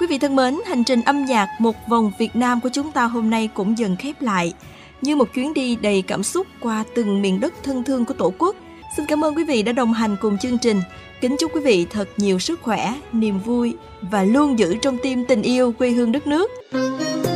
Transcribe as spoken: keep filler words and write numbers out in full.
Quý vị thân mến, hành trình âm nhạc một vòng Việt Nam của chúng ta hôm nay cũng dần khép lại. Như một chuyến đi đầy cảm xúc qua từng miền đất thân thương của Tổ quốc. Xin cảm ơn quý vị đã đồng hành cùng chương trình. Kính chúc quý vị thật nhiều sức khỏe, niềm vui và luôn giữ trong tim tình yêu quê hương đất nước.